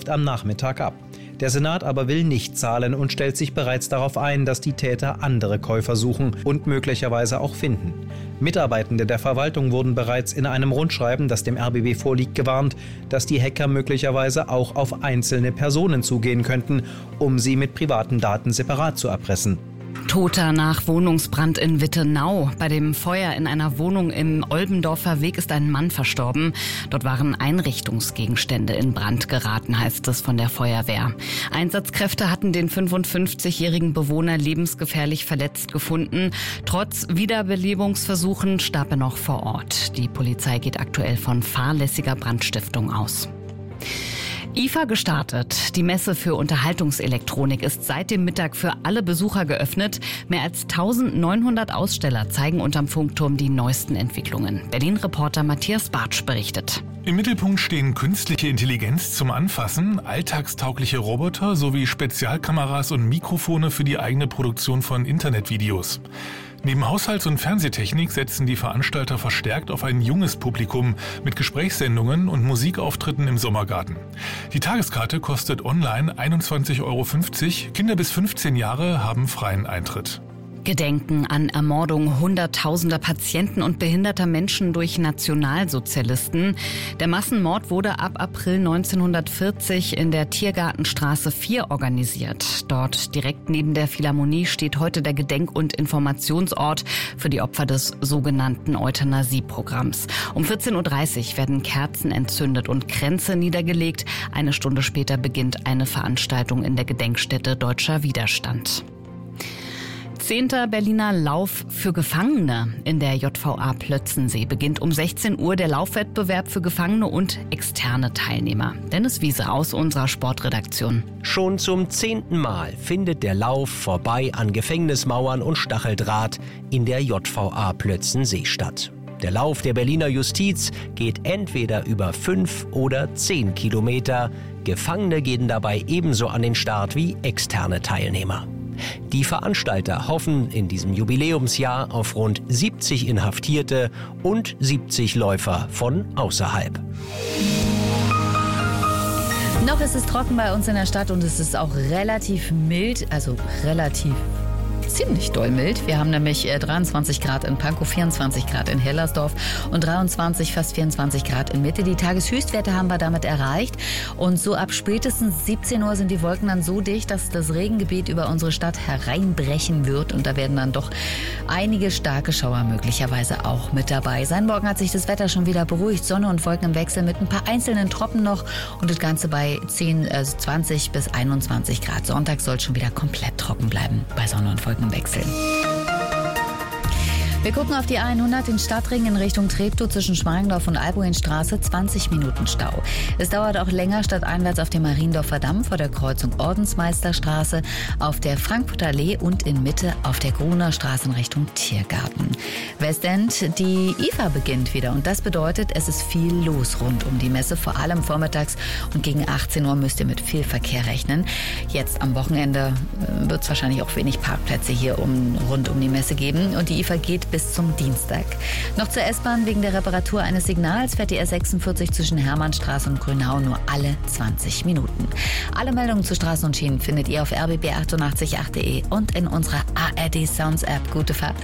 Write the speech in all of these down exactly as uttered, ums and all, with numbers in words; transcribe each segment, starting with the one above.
läuft am Nachmittag ab. Der Senat aber will nicht zahlen und stellt sich bereits darauf ein, dass die Täter andere Käufer suchen und möglicherweise auch finden. Mitarbeitende der Verwaltung wurden bereits in einem Rundschreiben, das dem R B B vorliegt, gewarnt, dass die Hacker möglicherweise auch auf einzelne Personen zugehen könnten, um sie mit privaten Daten separat zu erpressen. Toter nach Wohnungsbrand in Wittenau. Bei dem Feuer in einer Wohnung im Olbendorfer Weg ist ein Mann verstorben. Dort waren Einrichtungsgegenstände in Brand geraten, heißt es von der Feuerwehr. Einsatzkräfte hatten den fünfundfünfzigjährigen Bewohner lebensgefährlich verletzt gefunden. Trotz Wiederbelebungsversuchen starb er noch vor Ort. Die Polizei geht aktuell von fahrlässiger Brandstiftung aus. I F A gestartet. Die Messe für Unterhaltungselektronik ist seit dem Mittag für alle Besucher geöffnet. Mehr als eintausendneunhundert Aussteller zeigen unterm Funkturm die neuesten Entwicklungen. Berlin-Reporter Matthias Bartsch berichtet. Im Mittelpunkt stehen künstliche Intelligenz zum Anfassen, alltagstaugliche Roboter sowie Spezialkameras und Mikrofone für die eigene Produktion von Internetvideos. Neben Haushalts- und Fernsehtechnik setzen die Veranstalter verstärkt auf ein junges Publikum mit Gesprächssendungen und Musikauftritten im Sommergarten. Die Tageskarte kostet online einundzwanzig Euro fünfzig. Kinder bis fünfzehn Jahre haben freien Eintritt. Gedenken an Ermordung hunderttausender Patienten und behinderter Menschen durch Nationalsozialisten. Der Massenmord wurde ab April neunzehnhundertvierzig in der Tiergartenstraße vier organisiert. Dort direkt neben der Philharmonie steht heute der Gedenk- und Informationsort für die Opfer des sogenannten Euthanasie-Programms. Um vierzehn Uhr dreißig werden Kerzen entzündet und Kränze niedergelegt. Eine Stunde später beginnt eine Veranstaltung in der Gedenkstätte Deutscher Widerstand. Zehnter Berliner Lauf für Gefangene in der J V A Plötzensee beginnt um sechzehn Uhr der Laufwettbewerb für Gefangene und externe Teilnehmer. Dennis Wiese aus unserer Sportredaktion. Schon zum zehnten Mal findet der Lauf vorbei an Gefängnismauern und Stacheldraht in der J V A Plötzensee statt. Der Lauf der Berliner Justiz geht entweder über fünf oder zehn Kilometer. Gefangene gehen dabei ebenso an den Start wie externe Teilnehmer. Die Veranstalter hoffen in diesem Jubiläumsjahr auf rund siebzig Inhaftierte und siebzig Läufer von außerhalb. Noch ist es trocken bei uns in der Stadt und es ist auch relativ mild, also relativ ziemlich doll mild. Wir haben nämlich dreiundzwanzig Grad in Pankow, vierundzwanzig Grad in Hellersdorf und dreiundzwanzig, fast vierundzwanzig Grad in Mitte. Die Tageshöchstwerte haben wir damit erreicht. Und so ab spätestens siebzehn Uhr sind die Wolken dann so dicht, dass das Regengebiet über unsere Stadt hereinbrechen wird. Und da werden dann doch einige starke Schauer möglicherweise auch mit dabei sein. Morgen hat sich das Wetter schon wieder beruhigt. Sonne und Wolken im Wechsel mit ein paar einzelnen Tropfen noch. Und das Ganze bei zehn, also zwanzig bis einundzwanzig Grad. Sonntag soll schon wieder komplett trocken bleiben bei Sonne und Wolken im Wechsel. Wir gucken auf die A hundert, den Stadtring in Richtung Treptow zwischen Schmargendorf und Alboinstraße, zwanzig Minuten Stau. Es dauert auch länger stadteinwärts auf dem Mariendorfer Damm vor der Kreuzung Ordensmeisterstraße, auf der Frankfurter Allee und in Mitte auf der Gruner Straße in Richtung Tiergarten. Westend, die I F A beginnt wieder und das bedeutet, es ist viel los rund um die Messe, vor allem vormittags und gegen achtzehn Uhr müsst ihr mit viel Verkehr rechnen. Jetzt am Wochenende wird es wahrscheinlich auch wenig Parkplätze hier um, rund um die Messe geben und die I F A geht bis bis zum Dienstag. Noch zur S-Bahn: wegen der Reparatur eines Signals fährt die R sechsundvierzig zwischen Hermannstraße und Grünau nur alle zwanzig Minuten. Alle Meldungen zu Straßen und Schienen findet ihr auf r b b achtundachtzig punkt acht punkt de und in unserer A R D Sounds App. Gute Fahrt.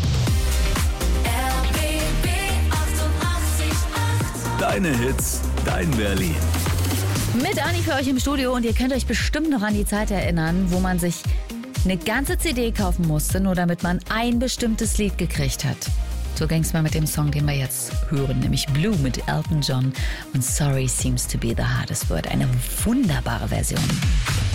R B B achtundachtzig Komma acht. Deine Hits, dein Berlin. Mit Anni für euch im Studio und ihr könnt euch bestimmt noch an die Zeit erinnern, wo man sich eine ganze C D kaufen musste, nur damit man ein bestimmtes Lied gekriegt hat. So ging es mal mit dem Song, den wir jetzt hören, nämlich Blue mit Elton John und Sorry Seems to be the Hardest Word. Eine wunderbare Version.